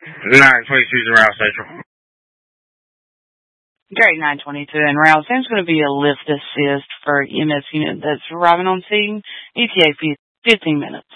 922 Route Central. Great 922 en route. There's going to be a lift assist for EMS unit that's arriving on scene. ETA 15 minutes.